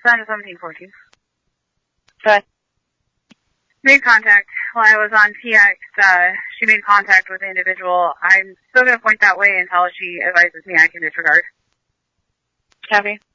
Sign of 1714. Okay. Made contact. While I was on TX, she made contact with the individual. I'm still going to point that way until she advises me I can disregard. Copy.